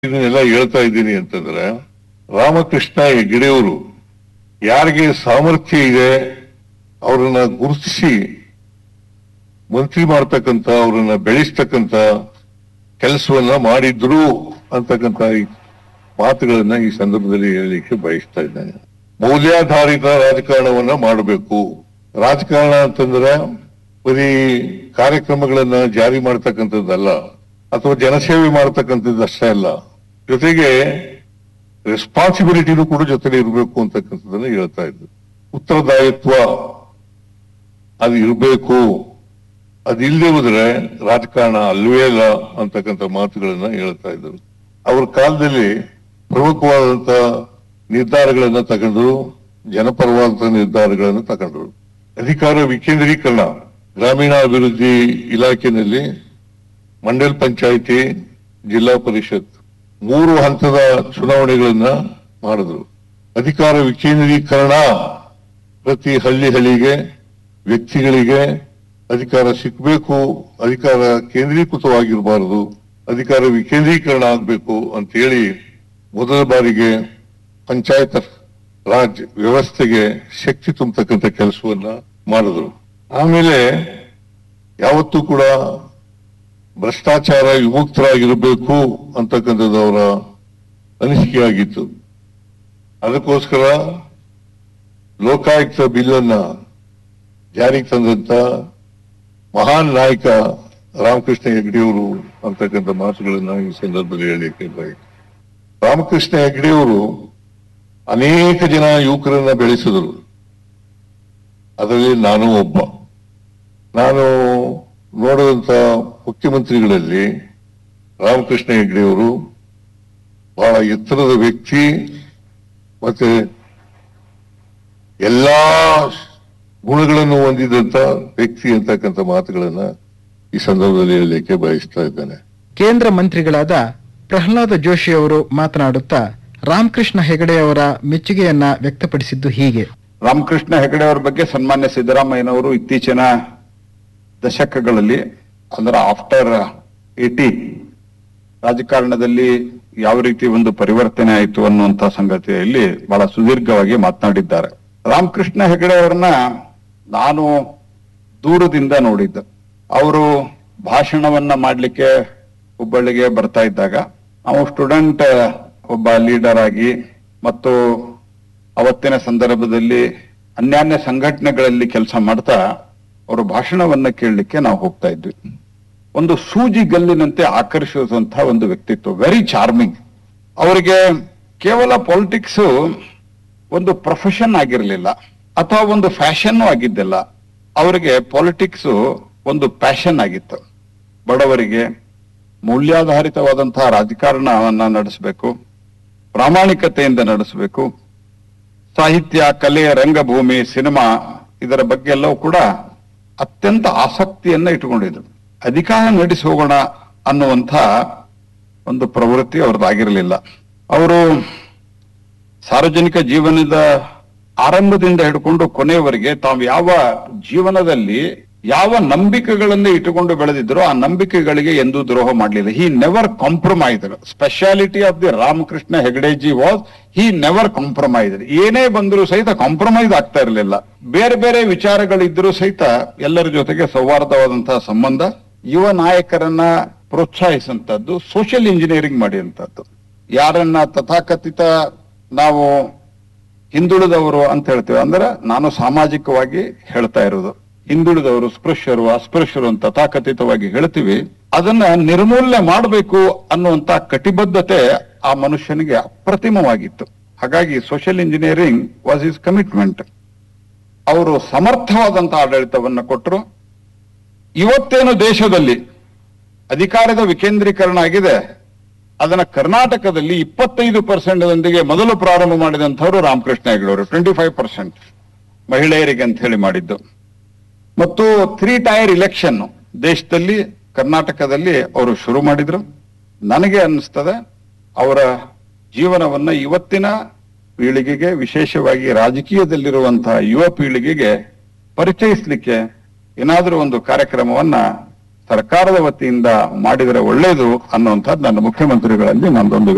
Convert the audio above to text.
ಇದನ್ನೆಲ್ಲ ಹೇಳ್ತಾ ಇದ್ದೀನಿ ಅಂತಂದ್ರೆ ರಾಮಕೃಷ್ಣ ಹೆಗಡೆಯವರು ಯಾರಿಗೆ ಸಾಮರ್ಥ್ಯ ಇದೆ ಅವರನ್ನ ಗುರುತಿಸಿ ಮಂತ್ರಿ ಮಾಡ್ತಕ್ಕಂತ ಅವರನ್ನ ಬೆಳೆಸ್ತಕ್ಕಂತ ಕೆಲಸವನ್ನ ಮಾಡಿದ್ರು ಅಂತಕ್ಕಂತ ಮಾತುಗಳನ್ನ ಈ ಸಂದರ್ಭದಲ್ಲಿ ಹೇಳಲಿಕ್ಕೆ ಬಯಸ್ತಾ ಇದ್ದೇನೆ. ಮೌಲ್ಯಾಧಾರಿತ ರಾಜಕಾರಣವನ್ನ ಮಾಡಬೇಕು. ರಾಜಕಾರಣ ಅಂತಂದ್ರೆ ಬರೀ ಕಾರ್ಯಕ್ರಮಗಳನ್ನ ಜಾರಿ ಮಾಡ್ತಕ್ಕಂಥದ್ದಲ್ಲ ಅಥವಾ ಜನಸೇವೆ ಮಾಡ್ತಕ್ಕಂಥದ್ದು ಅಷ್ಟೇ ಅಲ್ಲ, ಜೊತೆಗೆ ರೆಸ್ಪಾನ್ಸಿಬಿಲಿಟಿನೂ ಕೂಡ ಜೊತೆಲಿ ಇರಬೇಕು ಅಂತಕ್ಕಂಥದ್ದನ್ನ ಹೇಳ್ತಾ ಇದ್ರು. ಉತ್ತರದಾಯಿತ್ವ ಅದು ಇರಬೇಕು, ಅದಿಲ್ಲದೆ ಹೋದ್ರೆ ರಾಜಕಾರಣ ಅಲ್ವೇ ಅಲ್ಲ ಅಂತಕ್ಕಂಥ ಮಾತುಗಳನ್ನ ಹೇಳ್ತಾ ಇದ್ರು. ಅವ್ರ ಕಾಲದಲ್ಲಿ ಪ್ರಮುಖವಾದಂತ ನಿರ್ಧಾರಗಳನ್ನ ತಗೊಂಡ್ರು, ಜನಪರವಾದಂತ ನಿರ್ಧಾರಗಳನ್ನು ತಗೊಂಡ್ರು. ಅಧಿಕಾರ ವಿಕೇಂದ್ರೀಕರಣ, ಗ್ರಾಮೀಣಾಭಿವೃದ್ಧಿ ಇಲಾಖೆಯಲ್ಲಿ ಮಂಡಲ್ ಪಂಚಾಯಿತಿ, ಜಿಲ್ಲಾ ಪರಿಷತ್ 3 ಹಂತದ ಚುನಾವಣೆಗಳನ್ನ ಮಾಡಿದ್ರು. ಅಧಿಕಾರ ವಿಕೇಂದ್ರೀಕರಣ, ಪ್ರತಿ ಹಳ್ಳಿಗೆ ವ್ಯಕ್ತಿಗಳಿಗೆ ಅಧಿಕಾರ ಸಿಕ್ಕಬೇಕು, ಅಧಿಕಾರ ಕೇಂದ್ರೀಕೃತವಾಗಿರಬಾರದು, ಅಧಿಕಾರ ವಿಕೇಂದ್ರೀಕರಣ ಆಗಬೇಕು ಅಂತ ಹೇಳಿ ಮೊದಲ ಬಾರಿಗೆ ಪಂಚಾಯತ್ ರಾಜ್ ವ್ಯವಸ್ಥೆಗೆ ಶಕ್ತಿ ತುಂಬತಕ್ಕಂಥ ಕೆಲಸವನ್ನ ಮಾಡಿದ್ರು. ಆಮೇಲೆ ಯಾವತ್ತೂ ಕೂಡ ಭ್ರಷ್ಟಾಚಾರ ವಿಮುಕ್ತರಾಗಿರಬೇಕು ಅಂತಕ್ಕಂಥದ್ದು ಅವರ ಅನಿಸಿಕೆ ಆಗಿತ್ತು. ಅದಕ್ಕೋಸ್ಕರ ಲೋಕಾಯುಕ್ತ ಬಿಲ್ ಅನ್ನ ಜಾರಿಗೆ ತಂದಂತ ಮಹಾನ್ ನಾಯಕ ರಾಮಕೃಷ್ಣ ಹೆಗಡೆಯವರು ಅಂತಕ್ಕಂಥ ಮಾತುಗಳನ್ನ ಈ ಸಂದರ್ಭದಲ್ಲಿ ಹೇಳಲಿಕ್ಕೆ ಬಯಸ್ತೇನೆ. ರಾಮಕೃಷ್ಣ ಹೆಗಡೆಯವರು ಅನೇಕ ಜನ ಯುವಕರನ್ನ ಬೆಳೆಸಿದರು. ಅದರಲ್ಲಿ ನಾನು ಒಬ್ಬ. ನಾನು ನೋಡಿದಂತ ಮುಖ್ಯಮಂತ್ರಿಗಳಲ್ಲಿ ರಾಮಕೃಷ್ಣ ಹೆಗಡೆಯವರು ಬಹಳ ಎತ್ತರದ ವ್ಯಕ್ತಿ, ಮತ್ತೆ ಎಲ್ಲಾ ಗುಣಗಳನ್ನು ಹೊಂದಿದಂತ ವ್ಯಕ್ತಿ ಅಂತಕ್ಕಂಥ ಮಾತುಗಳನ್ನ ಈ ಸಂದರ್ಭದಲ್ಲಿ ಹೇಳಲಿಕ್ಕೆ ಬಯಸ್ತಾ ಇದ್ದೇನೆ. ಕೇಂದ್ರ ಮಂತ್ರಿಗಳಾದ ಪ್ರಹ್ಲಾದ ಜೋಶಿ ಅವರು ಮಾತನಾಡುತ್ತಾ ರಾಮಕೃಷ್ಣ ಹೆಗಡೆಯವರ ಮೆಚ್ಚುಗೆಯನ್ನ ವ್ಯಕ್ತಪಡಿಸಿದ್ದು ಹೀಗೆ. ರಾಮಕೃಷ್ಣ ಹೆಗಡೆ ಅವರ ಬಗ್ಗೆ ಸನ್ಮಾನ್ಯ ಸಿದ್ದರಾಮಯ್ಯನವರು ಇತ್ತೀಚಿನ ದಶಕಗಳಲ್ಲಿ ಅಂದ್ರೆ ಆಫ್ಟರ್ 80 ರಾಜಕಾರಣದಲ್ಲಿ ಯಾವ ರೀತಿ ಒಂದು ಪರಿವರ್ತನೆ ಆಯಿತು ಅನ್ನುವಂತ ಸಂಗತಿಯಲ್ಲಿ ಬಹಳ ಸುದೀರ್ಘವಾಗಿ ಮಾತನಾಡಿದ್ದಾರೆ. ರಾಮಕೃಷ್ಣ ಹೆಗಡೆ ಅವರನ್ನ ನಾನು ದೂರದಿಂದ ನೋಡಿದ್ದ. ಅವರು ಭಾಷಣವನ್ನ ಮಾಡ್ಲಿಕ್ಕೆ ಹುಬ್ಬಳ್ಳಿಗೆ ಬರ್ತಾ ಇದ್ದಾಗ ನಾವು ಸ್ಟೂಡೆಂಟ್ ಒಬ್ಬ ಲೀಡರ್ ಆಗಿ ಮತ್ತು ಅವತ್ತಿನ ಸಂದರ್ಭದಲ್ಲಿ ಅನ್ಯಾನ್ಯ ಸಂಘಟನೆಗಳಲ್ಲಿ ಕೆಲಸ ಮಾಡ್ತಾ ಅವರ ಭಾಷಣವನ್ನ ಕೇಳಲಿಕ್ಕೆ ನಾವು ಹೋಗ್ತಾ ಇದ್ವಿ. ಒಂದು ಸೂಜಿ ಗಲ್ಲಿನಂತೆ ಆಕರ್ಷಿಸುವಂತಹ ಒಂದು ವ್ಯಕ್ತಿತ್ವ, ವೆರಿ ಚಾರ್ಮಿಂಗ್. ಅವರಿಗೆ ಕೇವಲ ಪಾಲಿಟಿಕ್ಸ್ ಒಂದು ಪ್ರೊಫೆಷನ್ ಆಗಿರಲಿಲ್ಲ ಅಥವಾ ಒಂದು ಫ್ಯಾಷನ್ ಆಗಿದ್ದಿಲ್ಲ. ಅವರಿಗೆ ಪಾಲಿಟಿಕ್ಸ್ ಒಂದು ಪ್ಯಾಷನ್ ಆಗಿತ್ತು. ಬಡವರಿಗೆ ಮೌಲ್ಯಾಧಾರಿತವಾದಂತಹ ರಾಜಕಾರಣವನ್ನ ನಡೆಸಬೇಕು, ಪ್ರಾಮಾಣಿಕತೆಯಿಂದ ನಡೆಸಬೇಕು, ಸಾಹಿತ್ಯ, ಕಲೆ, ರಂಗಭೂಮಿ, ಸಿನಿಮಾ ಇದರ ಬಗ್ಗೆ ಎಲ್ಲವೂ ಕೂಡ ಅತ್ಯಂತ ಆಸಕ್ತಿಯನ್ನ ಇಟ್ಟುಕೊಂಡಿದ್ರು. ಅಧಿಕಾರ ನಡೆಸಿ ಹೋಗೋಣ ಅನ್ನುವಂಥ ಒಂದು ಪ್ರವೃತ್ತಿ ಅವ್ರದ್ದಾಗಿರಲಿಲ್ಲ. ಅವರು ಸಾರ್ವಜನಿಕ ಜೀವನದ ಆರಂಭದಿಂದ ಹಿಡ್ಕೊಂಡು ಕೊನೆಯವರೆಗೆ ತಾವು ಯಾವ ಜೀವನದಲ್ಲಿ ಯಾವ ನಂಬಿಕೆಗಳನ್ನ ಇಟ್ಟುಕೊಂಡು ಬೆಳೆದಿದ್ರು ಆ ನಂಬಿಕೆಗಳಿಗೆ ಎಂದೂ ದ್ರೋಹ ಮಾಡಲಿಲ್ಲ. He never compromised. Speciality of the Ramakrishna ಹೆಗಡೆಜಿ was he never compromised. ಏನೇ ಬಂದರೂ ಸಹಿತ ಕಾಂಪ್ರಮೈಸ್ ಆಗ್ತಾ ಇರಲಿಲ್ಲ. ಬೇರೆ ಬೇರೆ ವಿಚಾರಗಳಿದ್ರೂ ಸಹಿತ ಎಲ್ಲರ ಜೊತೆಗೆ ಸೌಹಾರ್ದವಾದಂತಹ ಸಂಬಂಧ, ಯುವ ನಾಯಕರನ್ನ ಪ್ರೋತ್ಸಾಹಿಸುವಂತದ್ದು, ಸೋಷಿಯಲ್ ಇಂಜಿನಿಯರಿಂಗ್ ಮಾಡಿದಂತದ್ದು. ಯಾರನ್ನ ತಥಾಕಥಿತ ನಾವು ಹಿಂದುಳಿದವರು ಅಂತ ಹೇಳ್ತೇವೆ, ಅಂದ್ರೆ ನಾನು ಸಾಮಾಜಿಕವಾಗಿ ಹೇಳ್ತಾ ಇರೋದು, ಹಿಂದುಳಿದವರು, ಸ್ಪೃಶ್ಯರು, ಅಸ್ಪೃಶ್ಯರು ಅಂತ ತಥಾಕಥಿತವಾಗಿ ಹೇಳ್ತೀವಿ, ಅದನ್ನ ನಿರ್ಮೂಲನೆ ಮಾಡಬೇಕು ಅನ್ನುವಂತ ಕಟಿಬದ್ಧತೆ ಆ ಮನುಷ್ಯನಿಗೆ ಅಪ್ರತಿಮವಾಗಿತ್ತು. ಹಾಗಾಗಿ social engineering was his commitment. ಅವರು ಸಮರ್ಥವಾದಂತಹ ಆಡಳಿತವನ್ನ ಕೊಟ್ಟರು. ಇವತ್ತೇನು ದೇಶದಲ್ಲಿ ಅಧಿಕಾರದ ವಿಕೇಂದ್ರೀಕರಣ ಆಗಿದೆ, ಅದನ್ನ ಕರ್ನಾಟಕದಲ್ಲಿ 25% ಮೊದಲು ಪ್ರಾರಂಭ ಮಾಡಿದಂಥವ್ರು ರಾಮಕೃಷ್ಣ ಹೆಗಡೆಯವರು. 25% ಮಹಿಳೆಯರಿಗೆ ಅಂತ ಹೇಳಿ ಮಾಡಿದ್ದು. ಮತ್ತು 3 ಟೈರ್ ಇಲೆಕ್ಷನ್ ದೇಶದಲ್ಲಿ, ಕರ್ನಾಟಕದಲ್ಲಿ ಅವರು ಶುರು ಮಾಡಿದ್ರು. ನನಗೆ ಅನ್ನಿಸ್ತದೆ ಅವರ ಜೀವನವನ್ನ ಇವತ್ತಿನ ಪೀಳಿಗೆಗೆ, ವಿಶೇಷವಾಗಿ ರಾಜಕೀಯದಲ್ಲಿರುವಂತಹ ಯುವ ಪೀಳಿಗೆಗೆ ಪರಿಚಯಿಸಲಿಕ್ಕೆ ಏನಾದರೂ ಒಂದು ಕಾರ್ಯಕ್ರಮವನ್ನ ಸರ್ಕಾರದ ವತಿಯಿಂದ ಮಾಡಿದರೆ ಒಳ್ಳೆಯದು ಅನ್ನುವಂಥದ್ದು ನನ್ನ ಮುಖ್ಯಮಂತ್ರಿಗಳಲ್ಲಿ ನಂದೊಂದು